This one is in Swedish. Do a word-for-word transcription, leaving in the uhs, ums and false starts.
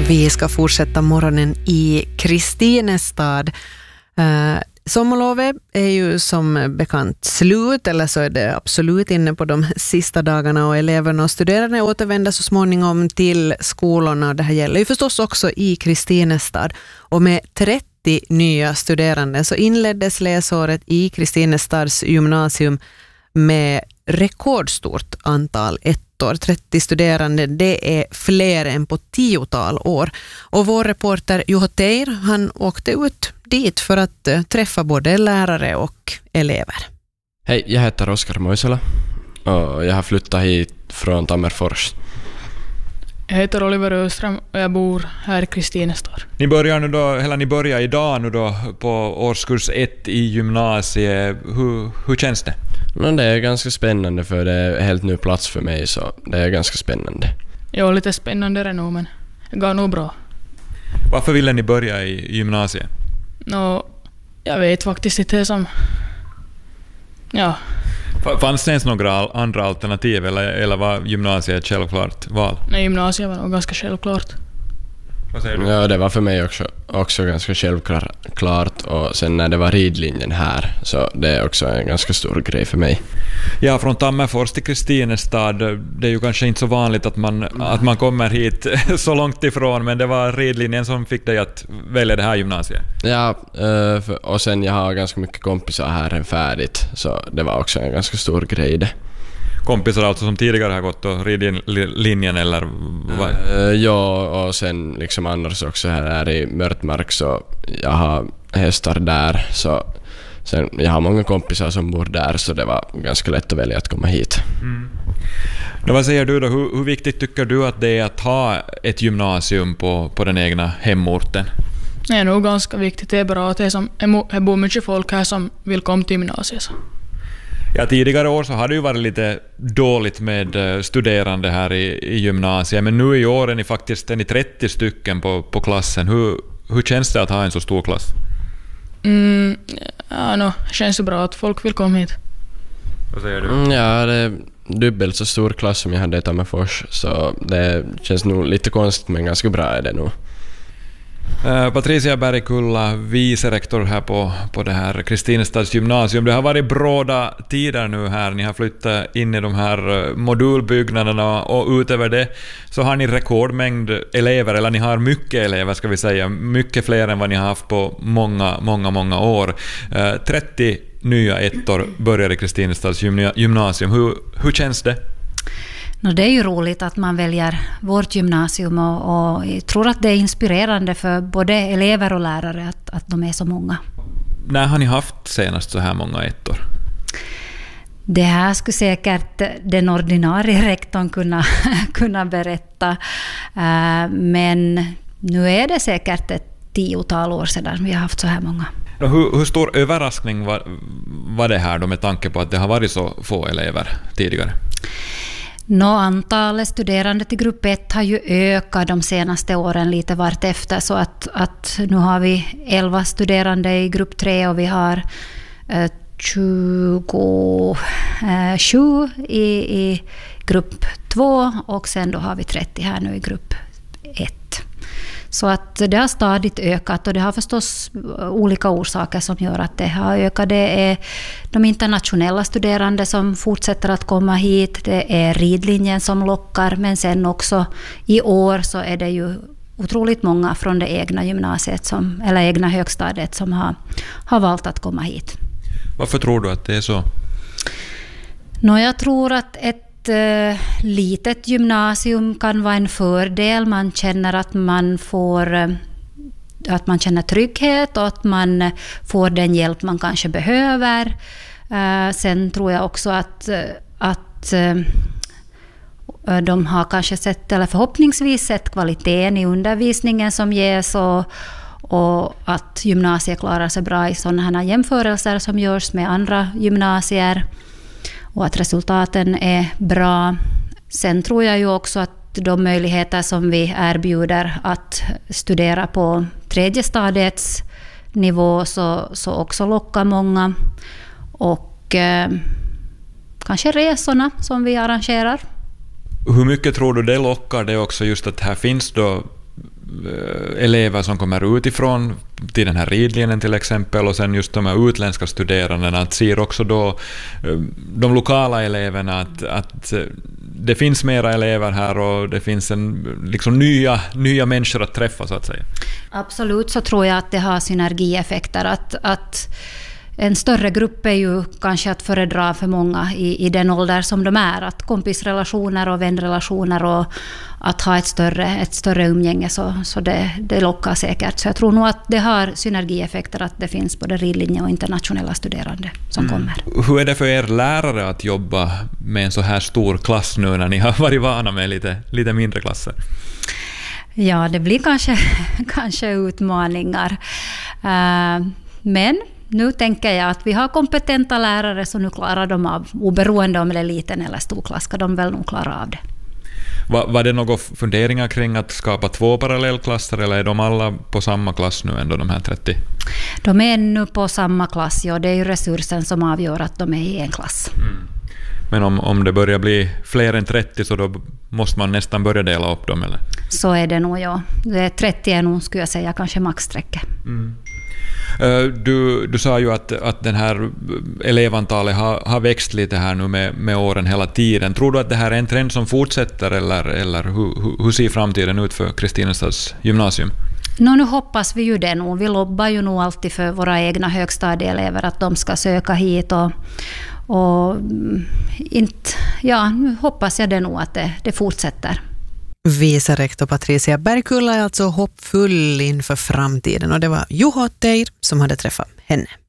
Vi ska fortsätta morgonen i Kristinestad. Uh, sommarlovet är ju som bekant slut, eller så är det absolut inne på de sista dagarna, och eleverna och studerande återvänder så småningom till skolorna. Det här gäller ju förstås också i Kristinestad. Och med trettio nya studerande så inleddes läsåret i Kristinestads gymnasium med rekordstort antal ettor. trettio studerande, det är fler än på tiotal år. Och vår reporter Juho Teir, han åkte ut dit för att uh, träffa både lärare och elever. Hej, jag heter Oskar Moisala och jag har flyttat hit från Tammerfors. Jag heter Oliver Öström och jag bor här i Kristinestad. Ni börjar nu då, eller ni börjar idag nu då på årskurs ett i gymnasiet. Hur, hur känns det? Men det är ganska spännande, för det är helt ny plats för mig, så det är ganska spännande. Ja, lite spännande det nu, men det går nog bra. Varför ville ni börja i gymnasiet? Nå, jag vet faktiskt inte som... Ja. Fanns det ens några andra alternativ, eller, eller var gymnasiet ett självklart val? Nej, gymnasiet var nog ganska självklart. Vad säger du? Ja, det var för mig också, också ganska självklart, och sen när det var ridlinjen här, så det är också en ganska stor grej för mig. Ja, från Tammerfors till Kristinestad, det är ju kanske inte så vanligt att man, att man kommer hit så långt ifrån, men det var ridlinjen som fick dig att välja det här gymnasiet. Ja, och sen jag har ganska mycket kompisar här än färdigt, så det var också en ganska stor grej det. Kompisar alltså som tidigare har gått och ridlinjen, eller vad? Uh, ja, och sen liksom annars också här i Mörtmark, så jag har hästar där, så sen jag har många kompisar som bor där, så det var ganska lätt att välja att komma hit. Mm. Då, vad säger du då? Hur, hur viktigt tycker du att det är att ha ett gymnasium på, på den egna hemorten? Det är nog ganska viktigt. Det är bra att det är som, det bor mycket folk här som vill komma till gymnasiet. Ja, tidigare år så har det ju varit lite dåligt med studerande här i, i gymnasiet, men nu i år är ni faktiskt är ni trettio stycken på, på klassen. Hur, hur känns det att ha en så stor klass? Mm, ja, no, det känns så bra att folk vill komma hit. Vad säger du? Mm, ja, det är dubbelt så stor klass som jag hade i Tammerfors, så det känns nog lite konstigt, men ganska bra är det nog. Uh, Patricia Bergkulla, vicerektor här på, på det här Kristinestads gymnasium. Det har varit bråda tider nu här. Ni har flyttat in i de här modulbyggnaderna, och utöver det så har ni rekordmängd elever, eller ni har mycket elever ska vi säga, mycket fler än vad ni har haft på många, många, många år. Uh, trettio nya ettor börjar i Kristinestads gymnasium. Hur, hur känns det? No, det är ju roligt att man väljer vårt gymnasium, och, och jag tror att det är inspirerande för både elever och lärare att, att de är så många. När har ni haft senast så här många ettor? Det här skulle säkert den ordinarie rektorn kunna, kunna berätta, uh, men nu är det säkert ett tiotal år sedan vi har haft så här många. Hur, hur stor överraskning var, var det här då, med tanke på att det har varit så få elever tidigare? Nå, antalet studerande till grupp ett har ju ökat de senaste åren lite vart efter, så att, att nu har vi elva studerande i grupp tre, och vi har eh, tjugosju i, i grupp två, och sen då har vi trettio här nu i grupp ett. Så att det har stadigt ökat, och det har förstås olika orsaker som gör att det har ökat. Det är de internationella studerande som fortsätter att komma hit. Det är ridlinjen som lockar, men sen också i år så är det ju otroligt många från det egna gymnasiet som, eller egna högstadiet som har, har valt att komma hit. Varför tror du att det är så? Nå, jag tror att ett Ett litet gymnasium kan vara en fördel. Man känner att man får att man känner trygghet, och att man får den hjälp man kanske behöver. Sen tror jag också att, att de har kanske sett, eller förhoppningsvis sett, kvaliteten i undervisningen som ges, och, och att gymnasiet klarar sig bra i sådana här jämförelser som görs med andra gymnasier, och att resultaten är bra. Sen tror jag ju också att de möjligheter som vi erbjuder att studera på tredje stadiets nivå så, så också lockar många. Och eh, kanske resorna som vi arrangerar. Hur mycket tror du det lockar det också, just att här finns då elever som kommer utifrån till den här ridlinjen till exempel, och sen just de här utländska studerandena, att ser också då de lokala eleverna att, att det finns mera elever här och det finns en, liksom nya, nya människor att träffa så att säga. Absolut, så tror jag att det har synergieffekter, att, att en större grupp är ju kanske att föredra för många i, i den ålder som de är. Att kompisrelationer och vänrelationer och att ha ett större, ett större umgänge, så, så det, det lockar säkert. Så jag tror nog att det har synergieffekter, att det finns både ridlinje och internationella studerande som mm. kommer. Hur är det för er lärare att jobba med en så här stor klass nu när ni har varit vana med lite, lite mindre klasser? Ja, det blir kanske, kanske utmaningar. Uh, men nu tänker jag att vi har kompetenta lärare, så nu klarar de av, oberoende om det är liten eller stor klass, ska de väl nog klara av det. Var, var det några funderingar kring att skapa två parallellklasser, eller är de alla på samma klass nu ändå, de här trettio? De är nu på samma klass, ja, det är ju resursen som avgör att de är i en klass. Mm. Men om, om det börjar bli fler än trettio, så då måste man nästan börja dela upp dem, eller? Så är det nog, ja. Det är trettio är nog, skulle jag säga, kanske maxsträcket. Mm. Du, du sa ju att, att den här elevantalet har, har växt lite här nu med, med åren hela tiden. Tror du att det här är en trend som fortsätter, eller, eller hur, hur ser framtiden ut för Kristinestads gymnasium? No, nu hoppas vi ju det nog. Vi lobbar ju nog alltid för våra egna högstadieelever att de ska söka hit, och, och inte, ja, nu hoppas jag det nog att det, det fortsätter. Vice rektor Patricia Bergkulla är alltså hoppfull inför framtiden, och det var Juho Teir som hade träffat henne.